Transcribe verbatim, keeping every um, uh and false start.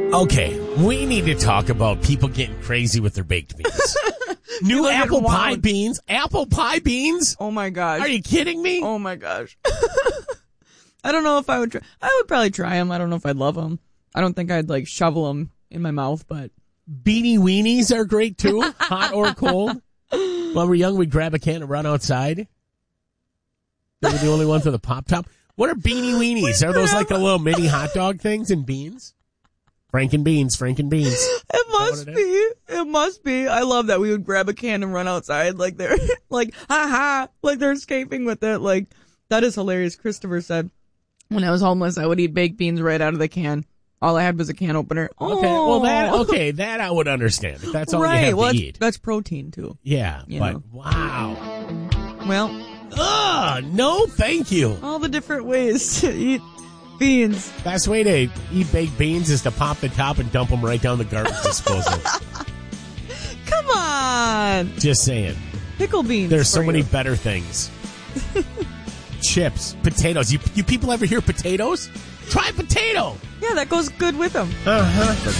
Okay, we need to talk about people getting crazy with their baked beans. New People apple getting pie wild. beans? Apple pie beans? Oh my gosh. Are you kidding me? Oh my gosh. I don't know if I would try. I would probably try them. I don't know if I'd love them. I don't think I'd like shovel them in my mouth, but. Beanie weenies are great too, hot or cold. When we were young, we'd grab a can and run outside. They were the only ones with a pop top. What are beanie weenies? Are those like the little mini hot dog things and beans? Franken beans, Franken beans. It must it be. It must be. I love that we would grab a can and run outside like they're like, ha ha, like they're escaping with it. Like, that is hilarious. Christopher said, when I was homeless, I would eat baked beans right out of the can. All I had was a can opener. Okay, well that okay, that I would understand. If that's all right. you have well, to that's, eat. that's protein too. Yeah, You but know. wow. Well, Ugh, no thank you. all the different ways to eat beans. Best way to eat baked beans is to pop the top and dump them right down the garbage disposal. Come on. Just saying. Pickle beans. There's so for many you. better things. Chips, potatoes. You you people ever hear potatoes? Try potato. Yeah, that goes good with them. Uh-huh.